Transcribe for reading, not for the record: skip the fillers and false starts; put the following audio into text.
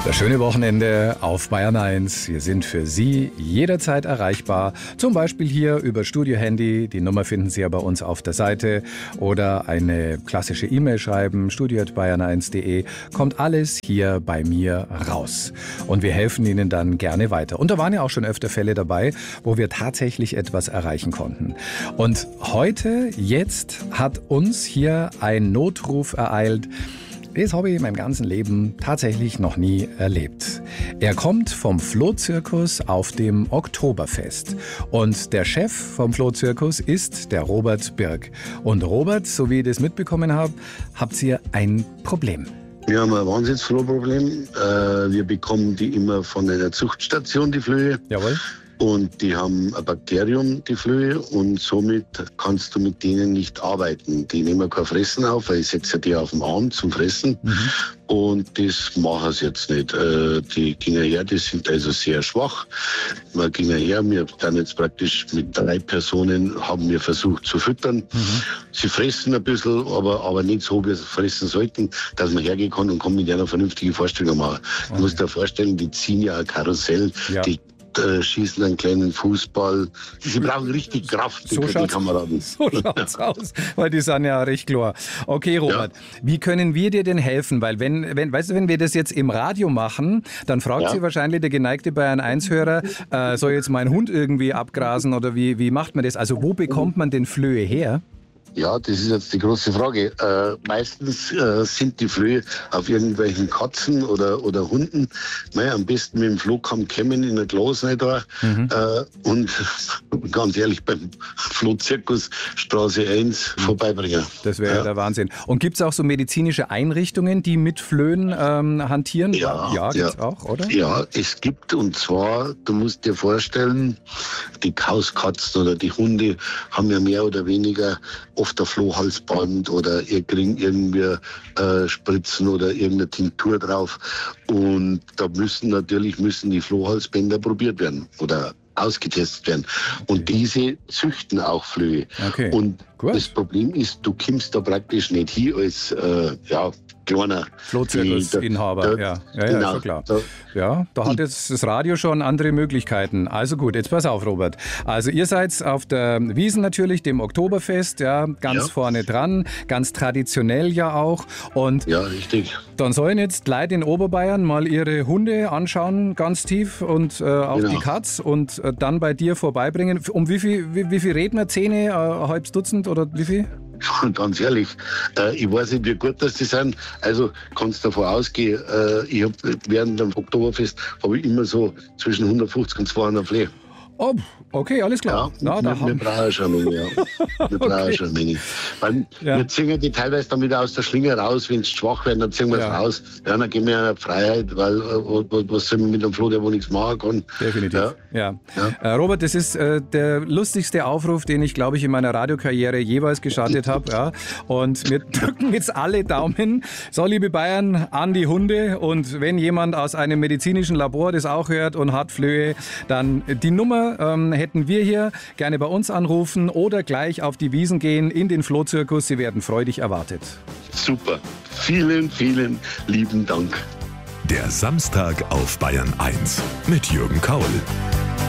Das schöne Wochenende auf Bayern 1. Wir sind für Sie jederzeit erreichbar. Zum Beispiel hier über Studio-Handy. Die Nummer finden Sie ja bei uns auf der Seite. Oder eine klassische E-Mail schreiben, studio@bayern1.de. Kommt alles hier bei mir raus. Und wir helfen Ihnen dann gerne weiter. Und da waren ja auch schon öfter Fälle dabei, wo wir tatsächlich etwas erreichen konnten. Und heute, jetzt, hat uns hier ein Notruf ereilt. Das habe ich in meinem ganzen Leben tatsächlich noch nie erlebt. Er kommt vom Flohzirkus auf dem Oktoberfest. Und der Chef vom Flohzirkus ist der Robert Birk. Und Robert, so wie ich das mitbekommen habe, habt ihr ein Problem. Wir haben ein Wahnsinnsflohproblem. Wir bekommen die immer von einer Zuchtstation, die Flöhe. Jawohl. Und die haben ein Bakterium, die Flöhe, und somit kannst du mit denen nicht arbeiten. Die nehmen kein Fressen auf, weil ich setze die auf den Arm zum Fressen. Und das machen sie jetzt nicht. Die gehen her, die sind also sehr schwach. Wir gehen her, wir dann jetzt praktisch mit 3 Personen haben wir versucht zu füttern. Sie fressen ein bisschen, aber nicht so, wie sie fressen sollten, dass man hergehen kann und kann mit einer vernünftige Vorstellung machen. Du musst dir vorstellen, die ziehen ja ein Karussell, die schießen einen kleinen Fußball. Sie brauchen richtig Kraft, die Kameraden. So schaut's aus, weil die sind ja recht klar. Okay, Robert, wie können wir dir denn helfen? Weil weißt du, wenn wir das jetzt im Radio machen, dann fragt sich wahrscheinlich der geneigte Bayern-1-Hörer, soll jetzt mein Hund irgendwie abgrasen oder wie macht man das? Also wo bekommt man den Flöhe her? Ja, das ist jetzt die große Frage. Meistens sind die Flöhe auf irgendwelchen Katzen oder Hunden. Naja, am besten mit dem Flohkamm kämmen in ein Glas nicht da. Und ganz ehrlich, beim Flohzirkus Straße 1 vorbeibringen. Das wäre ja der Wahnsinn. Und gibt es auch so medizinische Einrichtungen, die mit Flöhen hantieren? Ja, gibt's auch, oder? Ja, es gibt, und zwar, du musst dir vorstellen, die Hauskatzen oder die Hunde haben ja mehr oder weniger oft ein Flohhalsband oder ihr kriegen irgendwie Spritzen oder irgendeine Tinktur drauf. Und da müssen die Flohhalsbänder probiert werden oder ausgetestet werden. Und diese züchten auch Flöhe. Okay. Und das Problem ist, du kommst da praktisch nicht hier als kleiner Flohzirkusinhaber. Ja, ist schon klar. Da hat jetzt das Radio schon andere Möglichkeiten. Also gut, jetzt pass auf, Robert. Also ihr seid auf der Wiesn natürlich, dem Oktoberfest, ganz vorne dran, ganz traditionell ja auch. Und ja, richtig. Dann sollen jetzt Leute in Oberbayern mal ihre Hunde anschauen, ganz tief, und auch die Katz, und dann bei dir vorbeibringen. Um wie viel reden wir? 10, ein halbes Dutzend oder wie viel? Ganz ehrlich, ich weiß nicht, wie gut das sind. Also kannst du davon ausgehen, ich habe während dem Oktoberfest immer so zwischen 150 und 200 Flehe. Oh, okay, alles klar. Ja, wir brauchen schon eine Menge. Wir brauchen schon eine Menge. Wir ziehen die teilweise dann wieder aus der Schlinge raus, wenn sie schwach werden, dann ziehen wir es raus. Ja, dann gehen wir in eine Freiheit, weil was soll man mit einem Floh, der wo nichts machen kann. Definitiv. Robert, das ist der lustigste Aufruf, den ich, glaube ich, in meiner Radiokarriere jeweils gestartet habe. Ja. Und wir drücken jetzt alle Daumen. So, liebe Bayern, an die Hunde. Und wenn jemand aus einem medizinischen Labor das auch hört und hat Flöhe, dann die Nummer hätten wir hier. Gerne bei uns anrufen oder gleich auf die Wiesn gehen in den Flohzirkus. Sie werden freudig erwartet. Super. Vielen, vielen lieben Dank. Der Samstag auf Bayern 1 mit Jürgen Kaul.